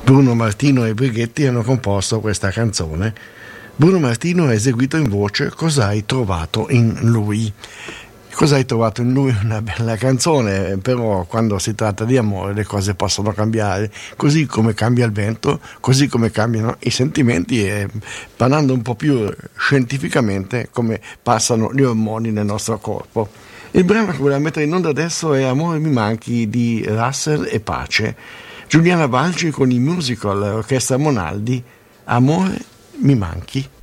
Bruno Martino e Brighetti hanno composto questa canzone. Bruno Martino ha eseguito in voce Cosa hai trovato in lui. Cosa hai trovato in lui? Una bella canzone, però quando si tratta di amore le cose possono cambiare, così come cambia il vento, così come cambiano i sentimenti e, parlando un po' più scientificamente, come passano gli ormoni nel nostro corpo. Il brano che vogliamo mettere in onda adesso è Amore mi manchi di Russell e Pace. Giuliana Balgi con i musical Orchestra Monaldi, Amore mi manchi.